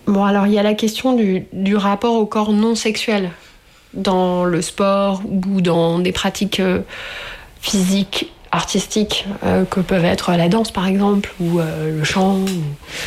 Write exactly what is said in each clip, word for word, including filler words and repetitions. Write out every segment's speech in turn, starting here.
Bon, alors il y a la question du, du rapport au corps non sexuel dans le sport ou dans des pratiques euh, physiques, artistiques, euh, que peuvent être la danse par exemple, ou euh, le chant, ou,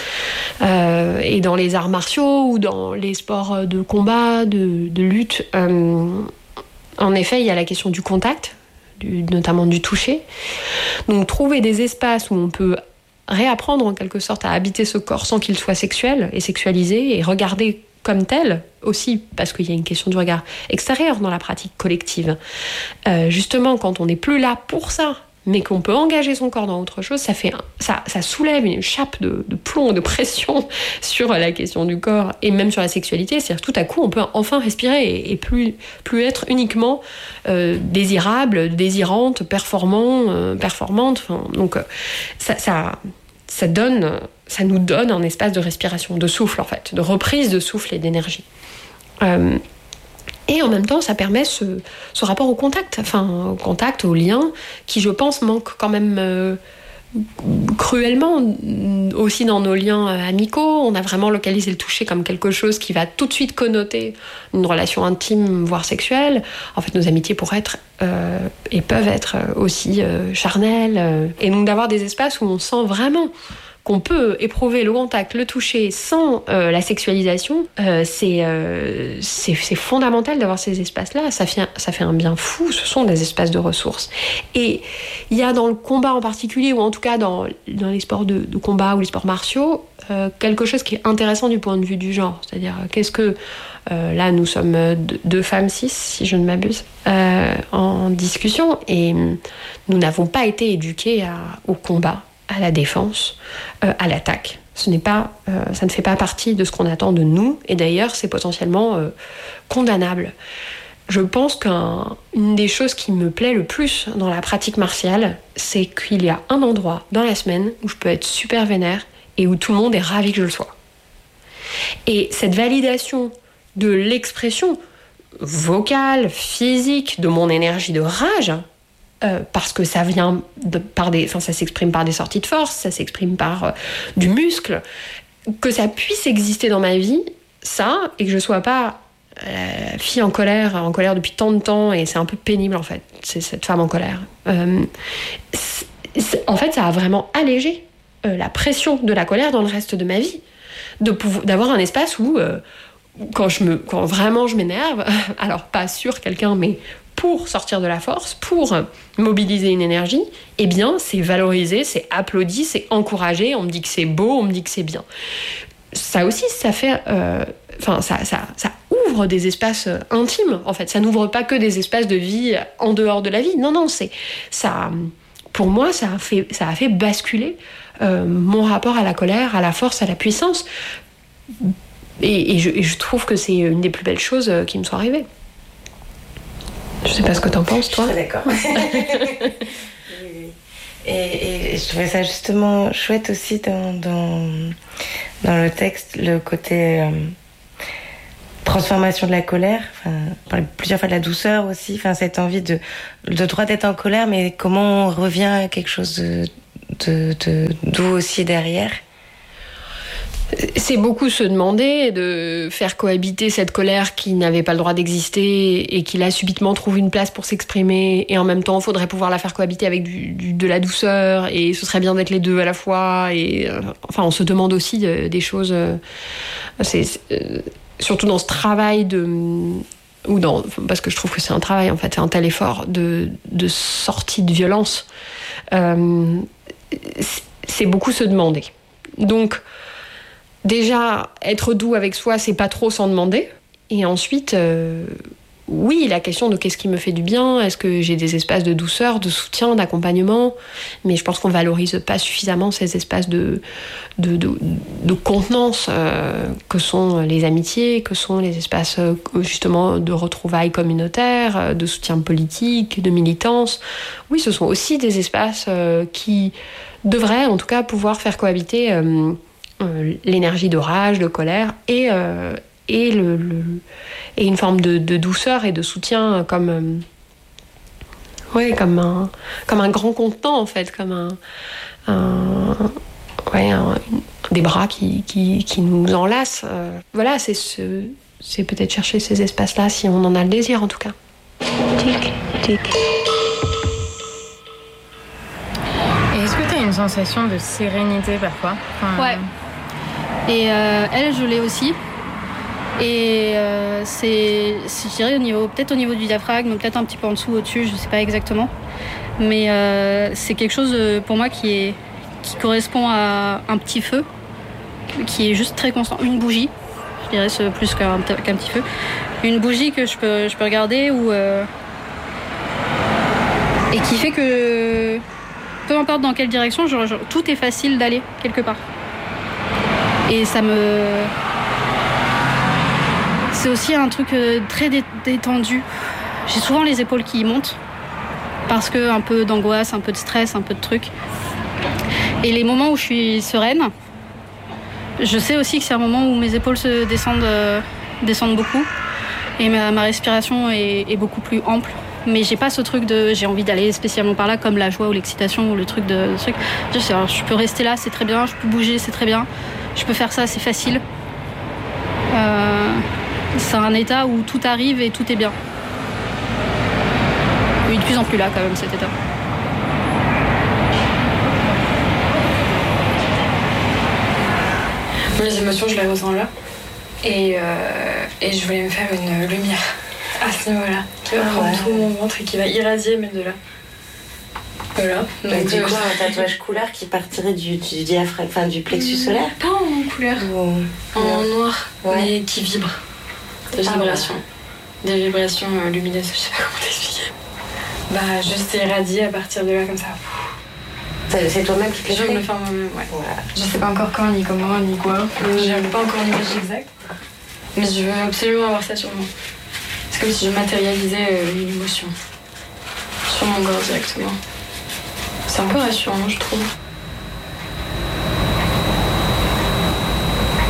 euh, et dans les arts martiaux ou dans les sports de combat, de, de lutte. Euh, en effet, il y a la question du contact, du, notamment du toucher. Donc trouver des espaces où on peut réapprendre en quelque sorte à habiter ce corps sans qu'il soit sexuel et sexualisé, et regarder comme tel aussi, parce qu'il y a une question du regard extérieur dans la pratique collective. Euh, justement, quand on n'est plus là pour ça, mais qu'on peut engager son corps dans autre chose, ça, fait un, ça, ça soulève une chape de, de plomb, de pression sur la question du corps et même sur la sexualité. C'est-à-dire tout à coup, on peut enfin respirer et, et plus, plus être uniquement euh, désirable, désirante, performant, euh, performante. Enfin, donc, ça, ça, ça, donne, ça nous donne un espace de respiration, de souffle en fait, de reprise de souffle et d'énergie. Euh, Et en même temps, ça permet ce, ce rapport au contact, enfin au contact, au lien, qui je pense manque quand même euh, cruellement aussi dans nos liens amicaux. On a vraiment localisé le toucher comme quelque chose qui va tout de suite connoter une relation intime, voire sexuelle. En fait, nos amitiés pourraient être euh, et peuvent être aussi euh, charnelles. Euh, et donc d'avoir des espaces où on sent vraiment qu'on peut éprouver le contact, le toucher sans euh, la sexualisation, euh, c'est, euh, c'est, c'est fondamental d'avoir ces espaces-là. Ça fait, ça fait un bien fou, ce sont des espaces de ressources. Et il y a dans le combat en particulier, ou en tout cas dans, dans les sports de, de combat ou les sports martiaux, euh, quelque chose qui est intéressant du point de vue du genre. C'est-à-dire, qu'est-ce que... Euh, là, nous sommes deux, deux femmes cis, si je ne m'abuse, euh, en discussion, et nous n'avons pas été éduquées à, au combat, à la défense, euh, à l'attaque. Ce n'est pas, euh, ça ne fait pas partie de ce qu'on attend de nous, et d'ailleurs, c'est potentiellement euh, condamnable. Je pense qu'une des choses qui me plaît le plus dans la pratique martiale, c'est qu'il y a un endroit dans la semaine où je peux être super vénère et où tout le monde est ravi que je le sois. Et cette validation de l'expression vocale, physique, de mon énergie de rage, Euh, parce que ça vient de, par des, enfin ça s'exprime par des sorties de force, ça s'exprime par euh, du muscle, que ça puisse exister dans ma vie, ça, et que je sois pas euh, fille en colère, en colère depuis tant de temps, et c'est un peu pénible en fait, c'est cette femme en colère. Euh, c'est, c'est, en fait, ça a vraiment allégé euh, la pression de la colère dans le reste de ma vie, de pouvoir, d'avoir un espace où euh, quand je me, quand vraiment je m'énerve, alors pas sur quelqu'un, mais pour sortir de la force, pour mobiliser une énergie, eh bien, c'est valorisé, c'est applaudi, c'est encouragé, on me dit que c'est beau, on me dit que c'est bien. Ça aussi, ça fait... Euh, enfin, ça, ça, ça ouvre des espaces intimes, en fait. Ça n'ouvre pas que des espaces de vie en dehors de la vie. Non, non, c'est... Ça, pour moi, ça a fait, ça a fait basculer euh, mon rapport à la colère, à la force, à la puissance. Et, et, je, et je trouve que c'est une des plus belles choses qui me soit arrivée. Je sais pas ce que t'en penses, toi. Je suis d'accord. et, et je trouvais ça justement chouette aussi dans, dans, dans le texte, le côté euh, transformation de la colère. Enfin, on parlait plusieurs fois de la douceur aussi. Enfin, cette envie de, de droit d'être en colère, mais comment on revient à quelque chose de, de, de doux aussi derrière. C'est beaucoup se demander de faire cohabiter cette colère qui n'avait pas le droit d'exister et qui là subitement trouve une place pour s'exprimer, et en même temps il faudrait pouvoir la faire cohabiter avec du, du, de la douceur, et ce serait bien d'être les deux à la fois, et euh, enfin on se demande aussi euh, des choses euh, c'est, c'est, euh, surtout dans ce travail de ou dans, parce que je trouve que c'est un travail en fait, c'est un tel effort de, de sortie de violence, euh, c'est beaucoup se demander. Donc déjà, être doux avec soi, c'est pas trop s'en demander. Et ensuite, euh, oui, la question de qu'est-ce qui me fait du bien, est-ce que j'ai des espaces de douceur, de soutien, d'accompagnement, mais je pense qu'on valorise pas suffisamment ces espaces de, de, de, de contenance euh, que sont les amitiés, que sont les espaces euh, justement de retrouvailles communautaires, de soutien politique, de militance. Oui, ce sont aussi des espaces euh, qui devraient en tout cas pouvoir faire cohabiter euh, Euh, l'énergie de rage, de colère et, euh, et, le, le, et une forme de, de douceur et de soutien comme, euh, ouais, comme, un, comme un grand contenant en fait, comme un, un, ouais, un, des bras qui, qui, qui nous enlacent. Euh, voilà, c'est, ce, c'est peut-être chercher ces espaces-là si on en a le désir en tout cas. Tic, tic. Et est-ce que tu as une sensation de sérénité parfois? Enfin... Ouais. Et euh, elle, je l'ai aussi. Et euh, c'est, c'est, je dirais, au niveau, peut-être au niveau du diaphragme, peut-être un petit peu en dessous, au-dessus, je ne sais pas exactement. Mais euh, c'est quelque chose pour moi qui, est, qui correspond à un petit feu, qui est juste très constant. Une bougie, je dirais c'est plus qu'un, qu'un petit feu. Une bougie que je peux, je peux regarder où, euh, et qui fait que peu importe dans quelle direction, genre, genre, tout est facile d'aller quelque part. Et ça me... C'est aussi un truc très détendu. J'ai souvent les épaules qui montent parce que un peu d'angoisse, un peu de stress, un peu de trucs. Et les moments où je suis sereine, je sais aussi que c'est un moment où mes épaules se descendent, euh, descendent beaucoup et ma, ma respiration est, est beaucoup plus ample. Mais j'ai pas ce truc de j'ai envie d'aller spécialement par là comme la joie ou l'excitation ou le truc de, de truc. Je, sais, alors, je peux rester là, c'est très bien. Je peux bouger, c'est très bien. Je peux faire ça, c'est facile. Euh, c'est un état où tout arrive et tout est bien. Il est de plus en plus là quand même cet état. Les émotions, je les ressens là. Et, euh, et je voulais me faire une lumière à ce niveau-là, qui va prendre ouais. tout mon ventre et qui va irradier même de là. Voilà. Donc, du coup, un tatouage couleur qui partirait du, du diaphragme, enfin du plexus solaire. Pas en couleur, ou... en ouais. noir, ouais. mais qui vibre. Des ah, vibrations. Ouais. Des vibrations euh, lumineuses, je sais pas comment t'expliquer. Bah, juste irradier à partir de là, comme ça. C'est, c'est toi-même qui te le fais? Je me le fais moi-même, ouais. ouais. Je sais pas encore quand, ni comment, ni quoi. Mmh. J'ai pas encore l'image exacte. Mais je veux absolument avoir ça sur moi. C'est comme si je matérialisais euh, une émotion. Sur mon corps directement. C'est un peu rassurant, je trouve.